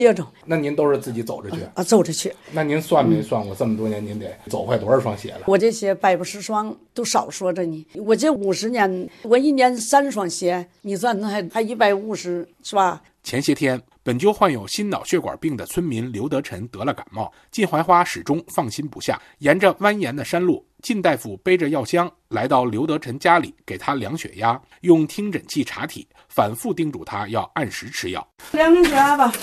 6种。 那您都是自己走着去走着去。 那您算没算过这么多年您得走坏多少双鞋了？ 我这鞋150双都少说着呢。我这50年，我1年3双鞋，你算那还150是吧？ 前些天，本就患有心脑血管病的村民刘德臣得了感冒，靳怀花始终放心不下，沿着蜿蜒的山路，靳大夫背着药箱来到刘德臣家里，给他量血压，用听诊器查体，反复叮嘱他要按时吃药。 量量血压吧。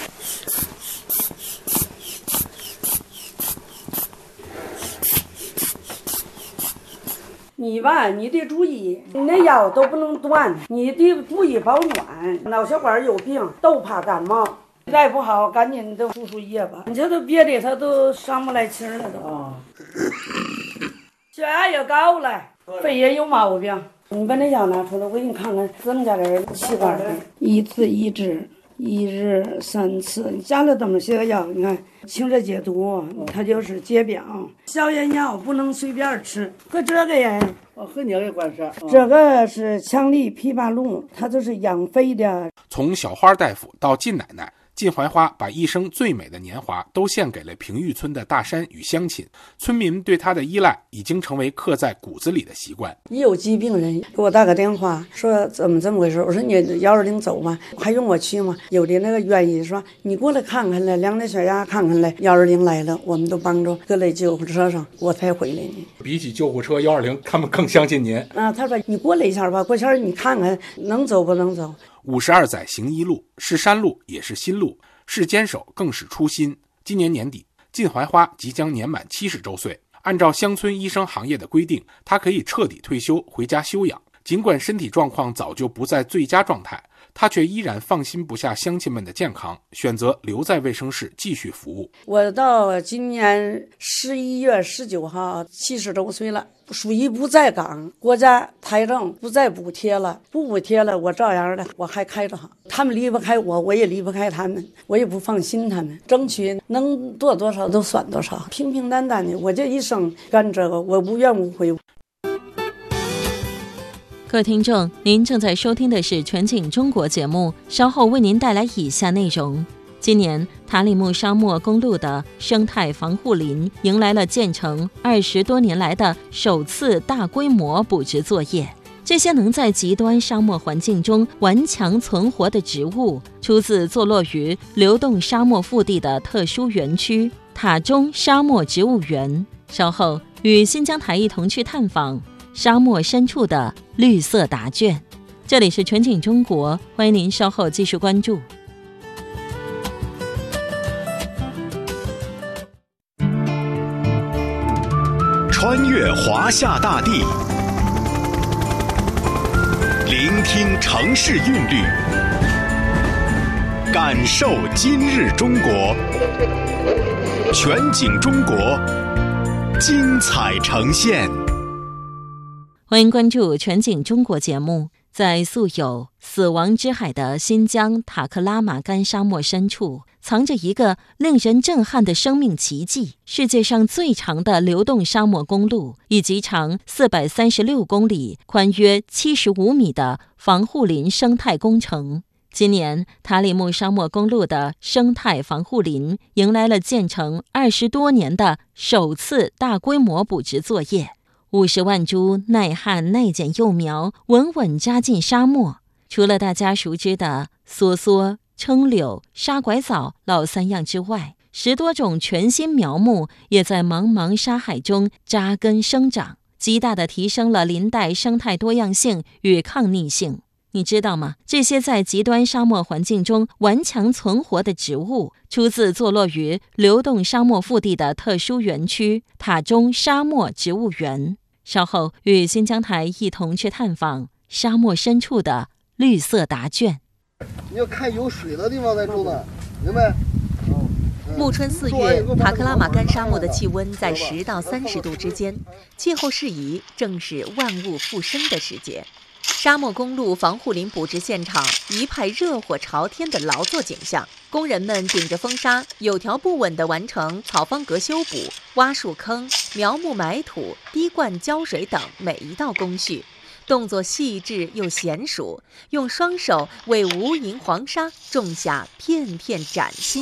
你吧，你得注意，你那药都不能断，你得注意保暖。脑血管有病都怕感冒，再不好赶紧都输液吧。你这都别的他都上不来气了都。血压也高了，肺也有毛病。你把那药拿出来，我给你看看怎么加点气管的。1次1支，1日3次，你加了这么些个药，你看清热解毒，它就是解表。消炎药不能随便吃，和这个呀， 和你的关系。 这个是强力枇杷露，它就是养肺的。 从小花大夫到靳奶奶，靳怀花把一生最美的年华都献给了平玉村的大山与乡亲，村民对他的依赖已经成为刻在骨子里的习惯。 一有疾病人给我打个电话，说怎么回事，我说你120走吗？还用我去吗？有的那个愿意说你过来看看来，量量血压看看来，120来了，我们都帮着搁在救护车上，我才回来呢。 比起救护车120，他们更相信您。 他说你过来一下吧，过下你看看能走不能走。 52载行一路，是山路也是心路，是坚守更是初心。今年年底，靳怀花即将年满70周岁，按照乡村医生行业的规定，他可以彻底退休回家休养。尽管身体状况早就不在最佳状态，他却依然放心不下乡亲们的健康，选择留在卫生室继续服务。 我到今年11月19号70周岁了，属于不在岗，国家财政不再补贴了，不补贴了，我照样的我还开着行。他们离不开我，我也离不开他们，我也不放心他们，争取能做多少都算多少，平平淡淡的。我这一生干这个，我无怨无悔。 各位听众，您正在收听的是全景中国节目，稍后为您带来以下内容。今年塔里木沙漠公路的生态防护林迎来了建成20多年来的首次大规模补植作业。这些能在极端沙漠环境中顽强存活的植物，出自坐落于流动沙漠腹地的特殊园区塔中沙漠植物园。稍后与新疆台一同去探访沙漠深处的绿色答卷。这里是全景中国，欢迎您稍后继续关注。 穿越华夏大地，聆听城市韵律，感受今日中国。全景中国，精彩呈现。 欢迎关注全景中国节目。在素有死亡之海的新疆塔克拉玛干沙漠深处，藏着一个令人震撼的生命奇迹——世界上最长的流动沙漠公路，以及长436公里、宽约75米的防护林生态工程。今年，塔里木沙漠公路的生态防护林迎来了建成20多年的首次大规模补植作业。50万株耐旱耐碱幼苗稳稳扎进沙漠，除了大家熟知的梭梭、撑柳、沙拐枣、老三样之外，10多种全新苗木也在茫茫沙海中扎根生长，极大地提升了林带生态多样性与抗逆性。你知道吗？这些在极端沙漠环境中顽强存活的植物，出自坐落于流动沙漠腹地的特殊园区塔中沙漠植物园。稍后与新疆台一同去探访沙漠深处的绿色答卷。 你要看有水的地方再种的，明白？ 暮春4月，塔克拉玛干沙漠的气温在10到30度之间，气候适宜，正是万物复生的时节。沙漠公路防护林补植现场一派热火朝天的劳作景象，工人们顶着风沙，有条不紊地完成草方格修补、挖树坑、苗木埋土、滴灌浇水等每一道工序，动作细致又娴熟，用双手为无垠黄沙种下片片崭新